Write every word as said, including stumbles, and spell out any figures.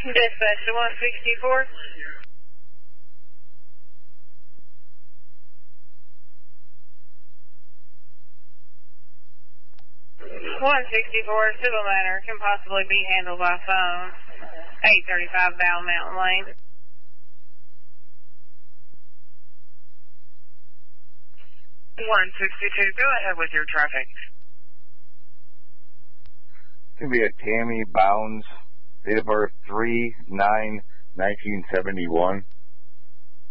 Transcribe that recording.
Dispatch to one sixty-four. one sixty-four, civil matter can possibly be handled by phone. eight thirty-five Battle Mountain Lane. one sixty-two, go ahead with your traffic. It's going to be a Tammy Bounds, date of birth three nine nineteen seventy-one.